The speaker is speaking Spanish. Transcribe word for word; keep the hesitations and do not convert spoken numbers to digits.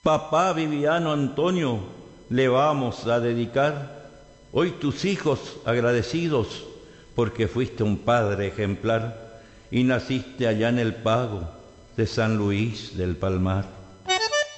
Papá Viviano Antonio, le vamos a dedicar hoy tus hijos agradecidos, porque fuiste un padre ejemplar y naciste allá en el pago de San Luis del Palmar.